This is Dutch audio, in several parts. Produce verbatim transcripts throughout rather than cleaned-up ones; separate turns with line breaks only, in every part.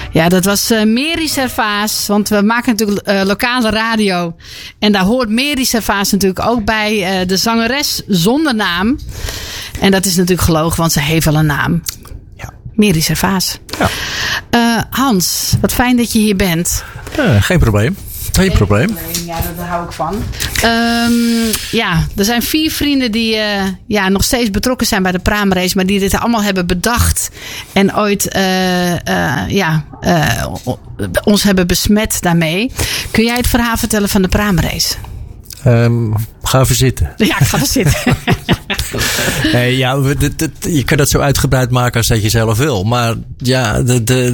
Ja, dat was uh, Mary Servaas. Want we maken natuurlijk uh, lokale radio. En daar hoort Mary Servaas natuurlijk ook bij. Uh, de zangeres zonder naam. En dat is natuurlijk gelogen, want ze heeft wel een naam.
Ja.
Mary Servaas.
Ja.
Uh, Hans, wat fijn dat je hier bent.
Uh, geen probleem. Geen probleem.
Ja, daar hou ik van. Um, ja, er zijn vier vrienden die uh, ja, nog steeds betrokken zijn bij de praamrace. Maar die dit allemaal hebben bedacht. En ooit uh, uh, ja, uh, ons hebben besmet daarmee. Kun jij het verhaal vertellen van de praamrace?
Um, ga even zitten.
Ja, ik ga even zitten.
hey, ja, de, de, je kan dat zo uitgebreid maken als dat je zelf wil. Maar ja, de... de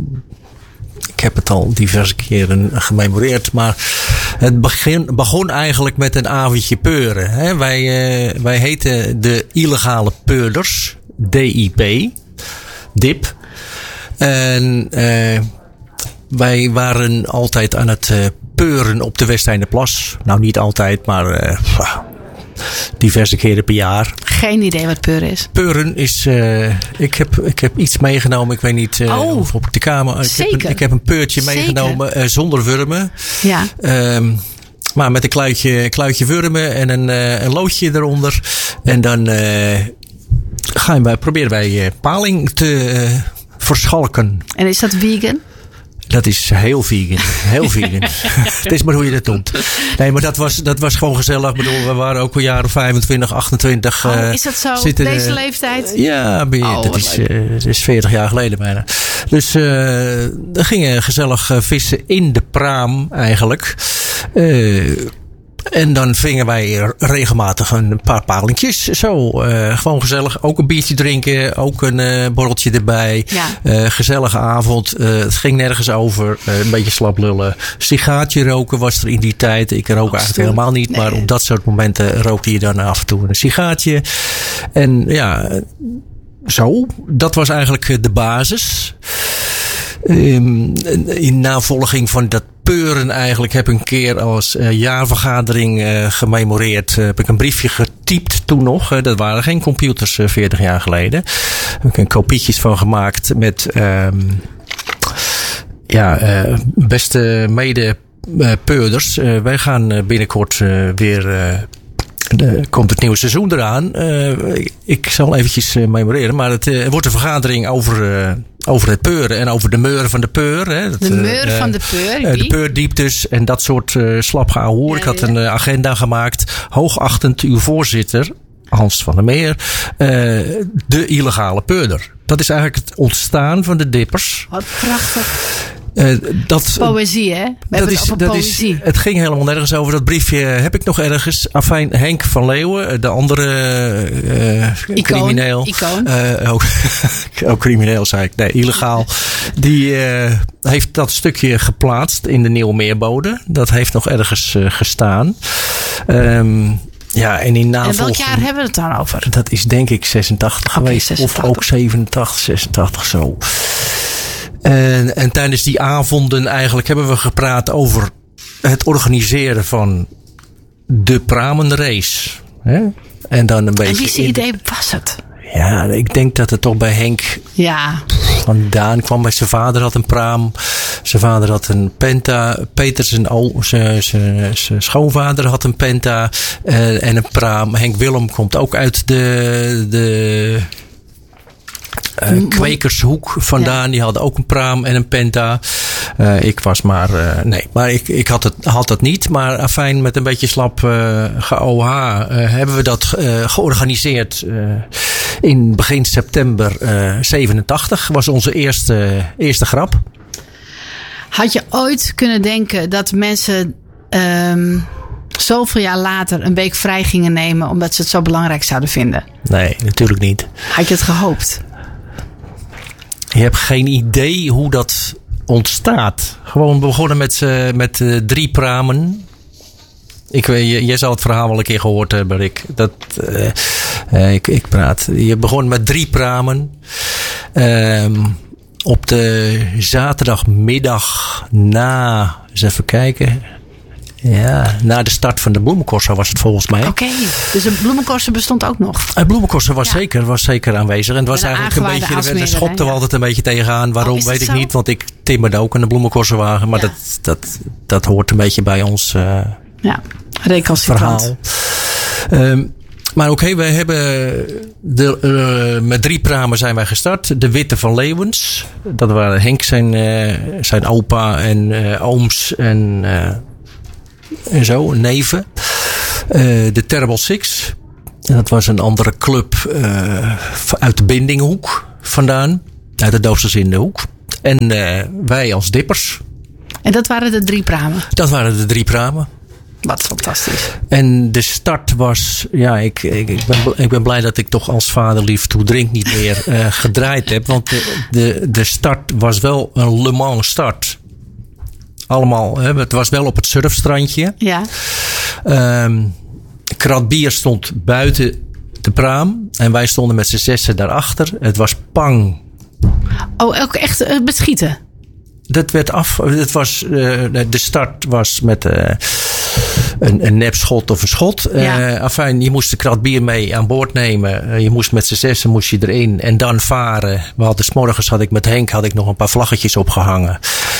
ik heb het al diverse keren gememoreerd. Maar het begin, begon eigenlijk met een avondje peuren. Hè? Wij, uh, wij heten de illegale peurders. D I P. D I P. En uh, wij waren altijd aan het uh, peuren op de Westeinderplas. Nou, niet altijd, maar uh, diverse keren per jaar.
Geen idee wat peuren is.
Peuren is... Uh, ik, heb, ik heb iets meegenomen. Ik weet niet uh,
oh,
of op de kamer. Ik
zeker.
heb, een, ik heb een peurtje meegenomen uh, zonder wurmen.
Ja.
Um, maar met een kluitje, kluitje wurmen en een, uh, een loodje eronder. En dan uh, gaan wij, proberen wij uh, paling te uh, verschalken.
En is dat vegan?
Dat is heel vegan. Heel vegan. Het is maar hoe je dat doet. Nee, maar dat was, dat was gewoon gezellig. Ik bedoel, we waren ook al jaren vijfentwintig, achtentwintig.
Oh, is dat zo?
Zitten,
deze uh, leeftijd?
Ja, oh, dat, is, uh, dat is veertig jaar geleden bijna. Dus uh, we gingen gezellig uh, vissen in de praam eigenlijk. Uh, En dan vingen wij regelmatig een paar palingjes. Zo, uh, gewoon gezellig. Ook een biertje drinken. Ook een uh, borreltje erbij.
Ja.
Uh, gezellige avond. Uh, het ging nergens over. Uh, een beetje slap lullen. Sigaartje roken was er in die tijd. Ik rook oh, eigenlijk helemaal niet. Nee. Maar op dat soort momenten rookte je dan af en toe een sigaartje. En ja, zo. Dat was eigenlijk de basis. Um, in navolging van dat peuren eigenlijk heb ik een keer als uh, jaarvergadering uh, gememoreerd. Uh, heb ik een briefje getypt toen nog. Uh, dat waren geen computers uh, veertig jaar geleden. Heb ik een kopietjes van gemaakt met um, ja, uh, beste mede uh, peurders. Uh, wij gaan uh, binnenkort uh, weer... Uh, Er komt het nieuwe seizoen eraan. Uh, ik zal eventjes uh, memoreren. Maar het uh, wordt een vergadering over, uh, over het peuren. En over de meuren van de peur. Hè. Dat,
de meur uh, van de peur? Uh,
de peurdieptes en dat soort uh, slapgehoor. Ja, ik had ja. een uh, agenda gemaakt. Hoogachtend uw voorzitter, Hans van der Meer. Uh, de illegale peurder. Dat is eigenlijk het ontstaan van de dippers.
Wat prachtig.
Uh, dat,
poëzie, hè? We
dat is,
het
dat
poëzie.
Is, het ging helemaal nergens over. Dat briefje heb ik nog ergens. Afijn, Henk van Leeuwen, de andere uh,
Icoon,
crimineel.
Icoon.
Uh, ook, ook crimineel, zei ik. Nee, illegaal. Die uh, heeft dat stukje geplaatst in de Nieuwe Meerbode. Dat heeft nog ergens uh, gestaan. Um, Ja, en in navolging...
En welk jaar hebben we het dan over?
Dat is denk ik zesentachtig
okay,
geweest.
zesentachtig.
Of ook zevenentachtig, zesentachtig zo. En, en tijdens die avonden eigenlijk hebben we gepraat over het organiseren van de pramenrace. Hè? En dan een beetje.
En wie zijn idee was het?
Ja, ik denk dat het toch bij Henk
ja.
vandaan kwam. Bij zijn vader had een praam. Zijn vader had een penta. Peter, zijn, zijn, zijn, zijn schoonvader had een penta. Uh, en een praam. Henk Willem komt ook uit de... de Uh, Kwekershoek vandaan. Ja. Die hadden ook een praam en een penta. Uh, ik was maar... Uh, nee, maar ik, ik had, het, had dat niet. Maar afijn, met een beetje slap uh, ge-O H uh, hebben we dat uh, georganiseerd. Uh, in begin september uh, zevenentachtig was onze eerste, eerste grap.
Had je ooit kunnen denken dat mensen... Um... zoveel jaar later een week vrij gingen nemen... omdat ze het zo belangrijk zouden vinden?
Nee, natuurlijk niet.
Had je het gehoopt?
Je hebt geen idee hoe dat ontstaat. Gewoon begonnen met, uh, met uh, drie pramen. Ik weet, jij zal het verhaal wel een keer gehoord hebben, Rick. Dat, uh, uh, ik, ik praat. Je begon met drie pramen. Um, op de zaterdagmiddag na... Eens even kijken... Ja, na de start van de Bloemencorso was het volgens mij.
Oké, okay, dus de Bloemencorso bestond ook nog?
Het Bloemencorso was, ja. zeker, was zeker aanwezig. En het was
en
eigenlijk een beetje, daar schopten we
ja.
altijd een beetje tegenaan. Waarom, oh, weet ik
zo?
niet. Want ik timmerde ook een Bloemencorso wagen. Maar ja. dat, dat, dat hoort een beetje bij ons uh,
ja, recalcitrant.
Verhaal. Um, maar oké, okay, wij hebben de, uh, met drie pramen zijn wij gestart. De Witte van Leeuwens. Dat waren Henk zijn, uh, zijn opa en uh, ooms en... Uh, En zo, neven. Uh, de Terrible Six. En dat was een andere club uh, uit de Bindinghoek vandaan. Uit de Doosterzindehoek. En uh, wij als dippers.
En dat waren de drie pramen?
Dat waren de drie pramen.
Wat fantastisch.
En de start was... Ja, ik, ik, ik, ben, ik ben blij dat ik toch als vaderlief toe drink niet meer uh, gedraaid heb. Want de, de, de start was wel een Le Mans start. Allemaal, hè, het was wel op het surfstrandje.
Ja.
Um, krat bier stond buiten de praam. En wij stonden met z'n zessen daarachter. Het was pang.
Oh, ook echt uh, beschieten?
Dat werd af. Het was, uh, de start was met uh, een, een nepschot of een schot. Ja. Uh, afijn, je moest de krat bier mee aan boord nemen. Uh, je moest met z'n zessen moest je erin. En dan varen. We hadden 's morgens had ik met Henk had ik nog een paar vlaggetjes opgehangen.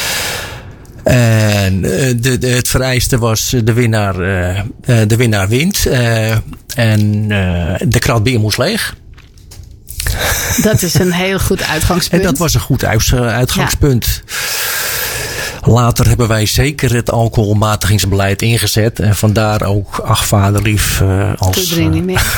En de, de, het vereiste was de winnaar, uh, de winnaar wint. Uh, en uh, de krat bier moest leeg.
Dat is een heel goed uitgangspunt.
En dat was een goed uitgangspunt. Ja. Later hebben wij zeker het alcoholmatigingsbeleid ingezet. En vandaar ook ach vaderlief uh, als...
Doe er niet meer.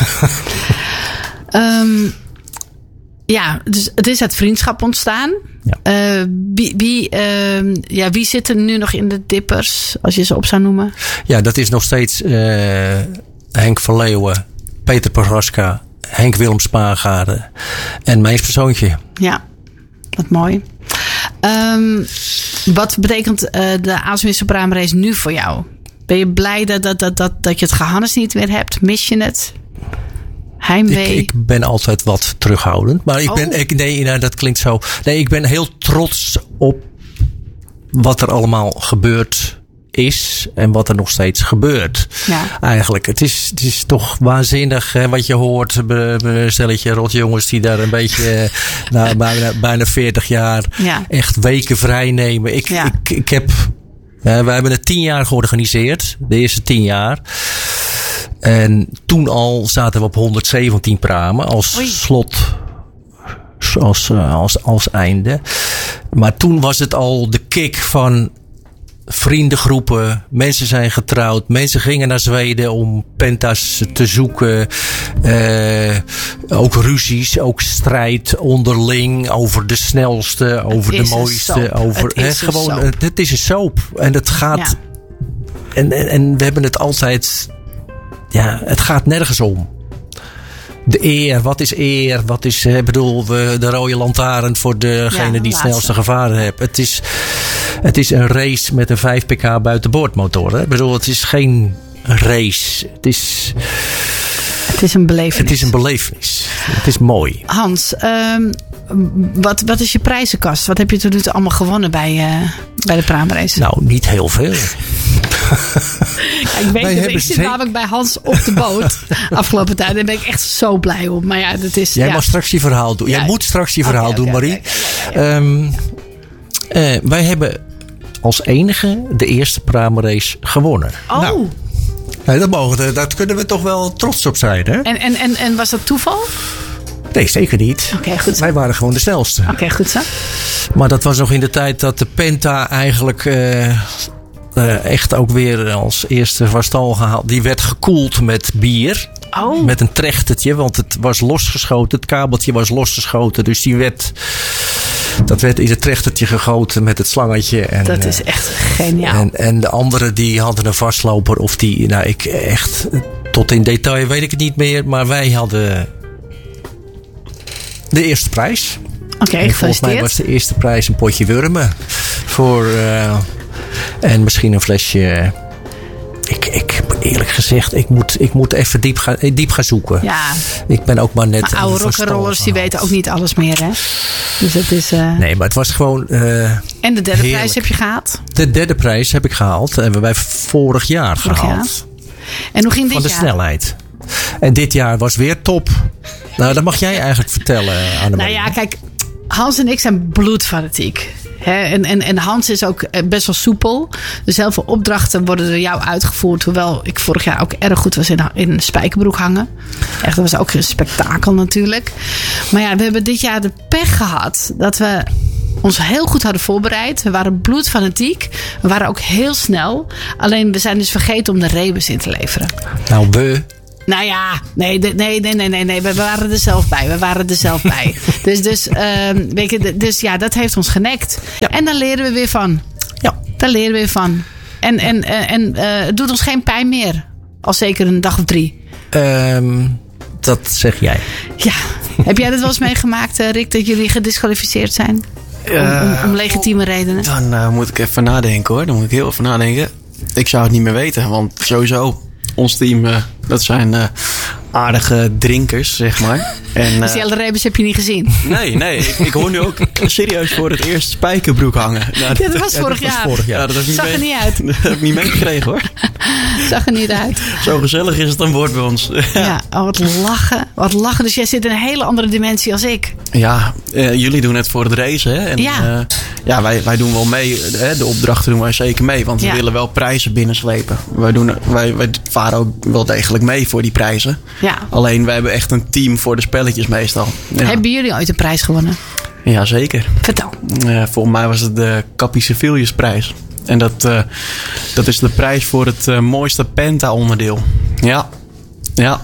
um, ja, dus het is uit vriendschap ontstaan. Ja. Uh, wie, wie, uh, ja, wie zit er nu nog in de dippers, als je ze op zou noemen?
Ja, dat is nog steeds uh, Henk van Leeuwen, Peter Prohaska, Henk Willem Spaargade en mijn persoontje.
Ja, wat mooi. Um, wat betekent uh, de Aalsmeerse praamrace nu voor jou? Ben je blij dat, dat, dat, dat, dat je het gehannes niet meer hebt? Mis je het? Heimwee?
Ik, ik ben altijd wat terughoudend. Maar ik ben, oh. ik, nee, nou, dat klinkt zo. Nee, ik ben heel trots op wat er allemaal gebeurd is. En wat er nog steeds gebeurt. Ja. Eigenlijk. Het is, het is toch waanzinnig hè, wat je hoort. Een stelletje rotjongens die daar een beetje nou, bijna, bijna veertig jaar ja. echt weken vrij nemen. Ik, ja. ik, ik heb... Uh, wij hebben het tien jaar georganiseerd. De eerste tien jaar. En toen al zaten we op honderdzeventien pramen als Oei. slot, als, als, als einde. Maar toen was het al de kick van vriendengroepen. Mensen zijn getrouwd. Mensen gingen naar Zweden om penta's te zoeken. Uh, ook ruzies, ook strijd onderling over de snelste, over de mooiste. Over,
het, is
hè, gewoon, het, het is een soap. En het gaat. Ja. En, en, en we hebben het altijd. Ja, het gaat nergens om. De eer, wat is eer? Wat is, ik bedoel, de rode lantaarn voor degene ja, die het snelste gevaren heeft. Het is, het is een race met een vijf pk buitenboordmotor. Hè? Ik bedoel, het is geen race. Het is...
Het is een belevenis.
Het is een belevenis. Het is mooi.
Hans, um, wat, wat is je prijzenkast? Wat heb je tot nu toe allemaal gewonnen bij, uh, bij de praamrace?
Nou, niet heel veel.
Ja, ik weet het, ik zit namelijk bij Hans op de boot afgelopen tijd. Daar ben ik echt zo blij om. Maar ja, dat is,
Jij
ja.
mag straks je verhaal doen. Jij ja. moet straks je verhaal okay, doen, okay, Marie. Okay, okay, ja, ja, ja. Um, uh, wij hebben als enige de eerste praamrace gewonnen.
Oh.
Nou, nee, dat, mogen, dat kunnen we toch wel trots op zijn. Hè?
En, en, en, en was dat toeval?
Nee, zeker niet.
Okay, goed zo.
Wij waren gewoon de snelste.
Oké, okay, goed zo.
Maar dat was nog in de tijd dat de Penta eigenlijk... Uh, Uh, echt ook weer als eerste van stal gehaald. Die werd gekoeld met bier. Oh. Met een trechtertje, want het was losgeschoten. Het kabeltje was losgeschoten. Dus die werd... Dat werd in het trechtertje gegoten met het slangetje. En,
dat is echt geniaal.
En, en de anderen die hadden een vastloper. Of die, nou ik echt... Tot in detail weet ik het niet meer. Maar wij hadden... De eerste prijs.
Oké, okay,
volgens mij was de eerste prijs een potje wurmen. Voor... Uh, En misschien een flesje. Ik, ik, eerlijk gezegd, ik moet, ik moet even diep gaan, diep gaan zoeken.
Ja.
Ik ben ook maar net...
Maar oude rock'n'rollers die weten ook niet alles meer, hè? Dus het is... Uh...
Nee, maar het was gewoon uh,
En de derde
heerlijk.
prijs heb je gehaald?
De derde prijs heb ik gehaald. Hebben wij vorig jaar vorig gehaald.
Jaar. En hoe ging dit
jaar? Van de
jaar?
snelheid. En dit jaar was weer top. Nou, dat mag jij eigenlijk vertellen, Annemarie.
Nou ja, kijk... Hans en ik zijn bloedfanatiek. He, en, en, en Hans is ook best wel soepel. Dus heel veel opdrachten worden door jou uitgevoerd. Hoewel ik vorig jaar ook erg goed was in, in spijkerbroek hangen. Echt, dat was ook een spektakel natuurlijk. Maar ja, we hebben dit jaar de pech gehad dat we ons heel goed hadden voorbereid. We waren bloedfanatiek. We waren ook heel snel. Alleen we zijn dus vergeten om de rebus in te leveren.
Nou, we...
Nou ja, nee, nee, nee, nee, nee, nee. We waren er zelf bij. We waren er zelf bij. Dus, dus, um, weet je, dus ja, dat heeft ons genekt. Ja. En daar leren we weer van.
Ja.
Daar leren we weer van. En, en, en uh, het doet ons geen pijn meer. Al zeker een dag of drie.
Um, dat zeg jij.
Ja. Heb jij dat wel eens meegemaakt, Rick, dat jullie gedisqualificeerd zijn? Om, om, om legitieme redenen?
Dan uh, moet ik even nadenken hoor. Dan moet ik heel even nadenken. Ik zou het niet meer weten, want sowieso... Ons team, uh, dat zijn uh, aardige drinkers, zeg maar. En, uh,
dus die hele rebus heb je niet gezien?
Nee, nee. Ik, ik hoor nu ook serieus voor het eerst spijkerbroek hangen. Nou,
ja, dat was
ja,
vorig
dat
jaar.
Was vorig jaar. Ja, dat
Zag
mee,
er niet uit.
Dat heb ik niet meegekregen hoor.
Zag er niet uit.
Zo gezellig is het aan boord bij ons.
Ja, oh, wat lachen. Wat lachen. Dus jij zit in een hele andere dimensie als ik.
Ja, uh, jullie doen het voor het racen. Hè? En,
ja. Uh,
ja, wij, wij doen wel mee. Hè? De opdrachten doen wij zeker mee. Want we ja. willen wel prijzen binnenslepen. Wij, doen, wij, wij varen ook wel degelijk mee voor die prijzen.
Ja.
Alleen wij hebben echt een team voor de spelletjes meestal. Ja.
Hebben jullie ooit een prijs gewonnen?
Ja, zeker.
Vertel.
Uh, volgens mij was het de Cappie Civilius-prijs. En dat, uh, dat is de prijs voor het uh, mooiste Penta-onderdeel. Ja. Ja.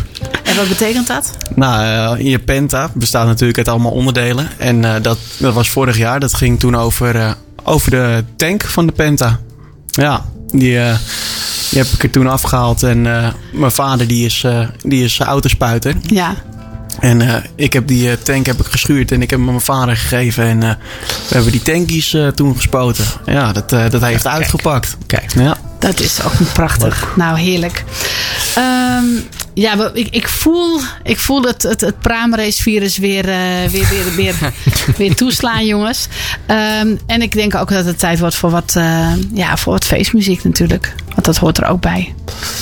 En wat betekent dat?
Nou, uh, je Penta bestaat natuurlijk uit allemaal onderdelen. En uh, dat, dat was vorig jaar. Dat ging toen over, uh, over de tank van de Penta. Ja, die, uh, die heb ik er toen afgehaald. En uh, mijn vader die is, uh, die is autospuiter.
Ja.
En uh, ik heb die uh, tank heb ik geschuurd en ik heb hem aan mijn vader gegeven. En uh, we hebben die tankies uh, toen gespoten. Ja, dat, uh, dat heeft ja, uitgepakt.
Kijk.
Ja.
Dat is ook prachtig. Leuk. Nou, heerlijk. Um, ja, ik, ik voel, ik voel het, het, het praamracevirus weer, uh, weer, weer, weer, weer toeslaan, jongens. Um, en ik denk ook dat het tijd wordt voor wat, uh, ja, voor wat feestmuziek natuurlijk. Want dat hoort er ook bij.